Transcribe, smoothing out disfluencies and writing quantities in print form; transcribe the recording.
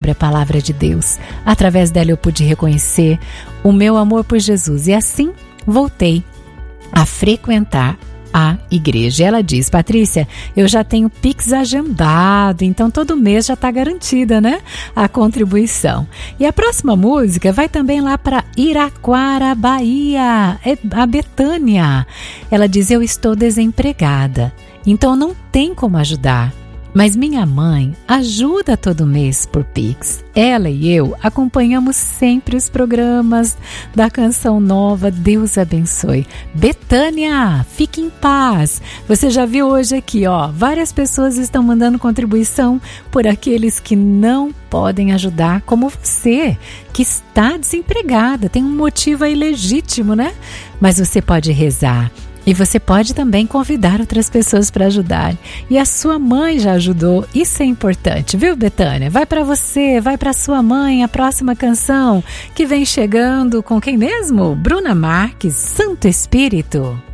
sobre a palavra de Deus. Através dela eu pude reconhecer o meu amor por Jesus e assim voltei a frequentar a igreja. Ela diz: Patrícia, eu já tenho Pix agendado, então todo mês já está garantida, né? A contribuição. E a próxima música vai também lá para Iraquara, Bahia, a Betânia. Ela diz: eu estou desempregada, então não tem como ajudar. Mas minha mãe ajuda todo mês por Pix. Ela e eu acompanhamos sempre os programas da Canção Nova. Deus abençoe. Betânia, fique em paz. Você já viu hoje aqui, ó, várias pessoas estão mandando contribuição por aqueles que não podem ajudar, como você, que está desempregada. Tem um motivo aí legítimo, né? Mas você pode rezar. E você pode também convidar outras pessoas para ajudar. E a sua mãe já ajudou. Isso é importante, viu, Betânia? Vai para você, vai para sua mãe a próxima canção que vem chegando com quem mesmo? Bruna Marques, Santo Espírito.